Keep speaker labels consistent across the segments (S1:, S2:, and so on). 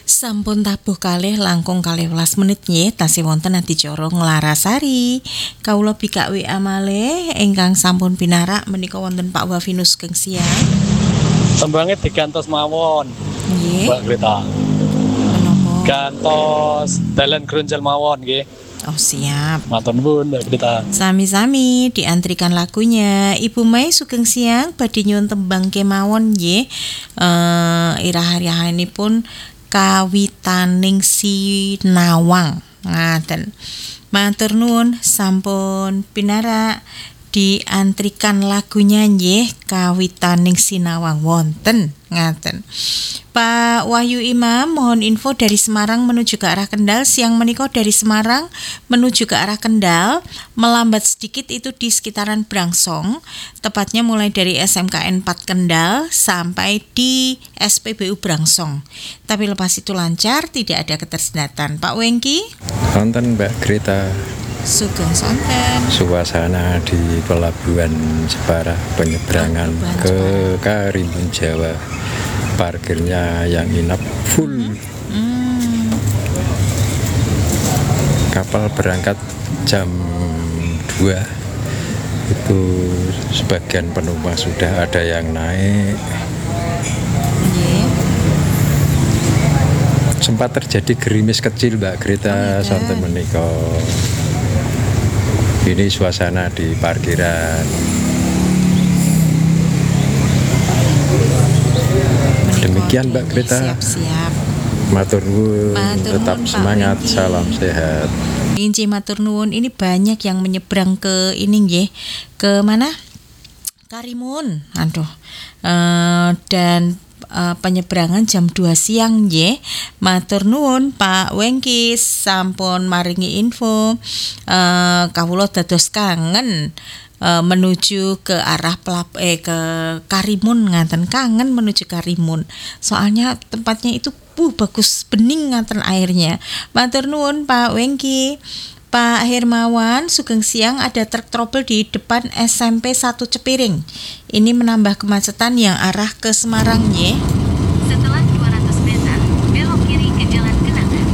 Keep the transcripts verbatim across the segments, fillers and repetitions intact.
S1: Sampun tabuh kalih langkung kalih welas menit nggih tasih wonten adicara Nglarasari. Kawula bikak W A malih ingkang sampun pinarak menika wonten Pak Wafinus Sugeng Siang.
S2: Tembangnya digantos mawon.
S1: Nggih.
S2: Mbak Greta.
S1: Menapa?
S2: Gantos dalan grunjal mawon nggih.
S1: Oh siap.
S2: Matur nuwun Mbak Greta.
S1: Sami-sami diantrikan lagunya Ibu Mai Sugeng Siang badhe nyuwun tembang kemawon nggih. Eh irah-irahanipun Kawitaning Sinawang. Ngaten. Matur nuwun sampun pinarak diantrikan lagunya nggih Kawitaning Sinawang wonten ngaten. Pak Wahyu Imam mohon info dari Semarang menuju ke arah Kendal. Siang menika dari Semarang menuju ke arah Kendal melambat sedikit itu di sekitaran Brangsong, tepatnya mulai dari S M K N empat Kendal sampai di S P B U Brangsong. Tapi lepas itu lancar, tidak ada ketersendatan. Pak Wengki
S3: Wonten Mbak Greta.
S1: Sugeng sonten.
S3: Suasana di Pelabuhan Jepara penyeberangan
S1: Pelabuhan
S3: ke
S1: Jepara.
S3: Karimun Jawa. Parkirnya yang inap full.
S1: Hmm.
S3: Kapal berangkat jam dua. Itu sebagian penumpang sudah ada yang naik.
S1: Nggih.
S3: Sempat terjadi gerimis kecil Mbak Greta
S1: Oh,
S3: sonten menika. Ini suasana di parkiran. Demikian Mbak Greta.
S1: Siap-siap.
S3: Matur nuwun,
S1: Matur
S3: tetap
S1: nuwun, Pak
S3: semangat,
S1: Wengki.
S3: salam sehat.
S1: Inci matur nuwun, ini banyak yang menyeberang ke ini nggih. Ke mana? Karimun. Aduh. Eh, dan eh, penyeberangan jam dua siang nggih. Matur nuwun Pak Wengki sampun maringi info. Eh, kawula dados kangen eh, menuju ke arah pelap eh ke Karimun ngaten, kangen menuju Karimun. Soalnya tempatnya itu uh, bagus bening ngaten airnya. Matur nuwun Pak Wengki. Pak Hermawan Sugeng Siang, ada truk trouble di depan S M P satu Cepiring. Ini menambah kemacetan yang arah ke Semarang nggih.
S4: Setelah dua ratus meter, belok kiri ke Jalan Kenangan.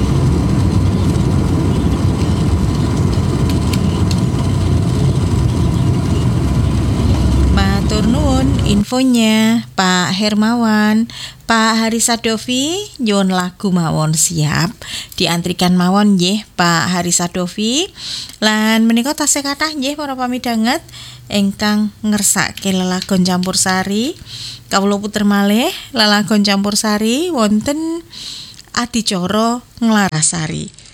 S1: Matur nuwun infonya Pak Hermawan. Pak Harisa Dovi nyuwun lagu mawon, siap diantrikan mawon nggih Pak Harisa Dovi. Lan menika tasih kathah nggih para pamidanget ingkang ngersake lelagon campursari. Kawula puter malih lelagon campursari wonten adicara Nglarasari.